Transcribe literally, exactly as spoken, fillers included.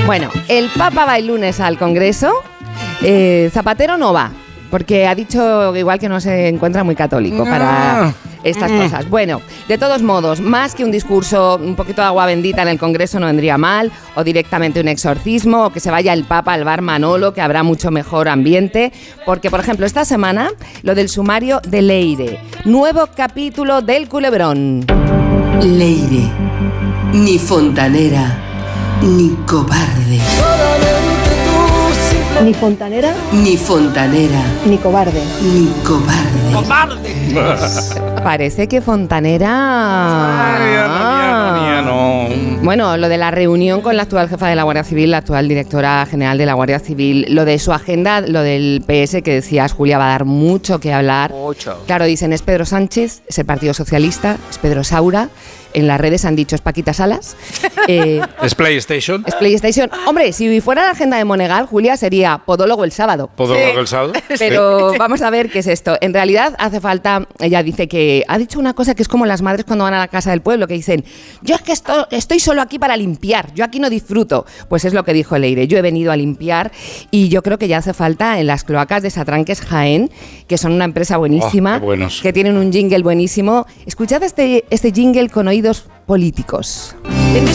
Bueno, el Papa va el lunes al Congreso. Eh, Zapatero no va, porque ha dicho igual que no se encuentra muy católico para estas cosas. Bueno, de todos modos, más que un discurso, un poquito de agua bendita en el Congreso no vendría mal, o directamente un exorcismo, o que se vaya el Papa al bar Manolo, que habrá mucho mejor ambiente, porque, por ejemplo, esta semana, lo del sumario de Leire, nuevo capítulo del Culebrón. Leire, ni fontanera, ni cobarde. Ni fontanera, Ni fontanera, ni cobarde. ni cobarde. Parece que Fontanera... Ay, Ana mía, Ana mía, no. Bueno, lo de la reunión con la actual jefa de la Guardia Civil, la actual directora general de la Guardia Civil, lo de su agenda, lo del P S que decías, Julia, va a dar mucho que hablar. Mucho. Claro, dicen, es Pedro Sánchez, es el Partido Socialista, es Pedro Saura. En las redes han dicho, es Paquita Salas. Eh, ¿Es PlayStation? es PlayStation. Hombre, si fuera la agenda de Monegal, Julia, sería podólogo el sábado. ¿Podólogo el sábado? Pero vamos a ver qué es esto. En realidad hace falta, ella dice que ha dicho una cosa que es como las madres cuando van a la casa del pueblo, que dicen, yo es que esto, estoy solo aquí para limpiar, yo aquí no disfruto. Pues es lo que dijo Leire, yo he venido a limpiar y yo creo que ya hace falta en las cloacas de Satranques Jaén, que son una empresa buenísima, Oh, qué buenos. que tienen un jingle buenísimo. Escuchad este, este jingle con oídos políticos.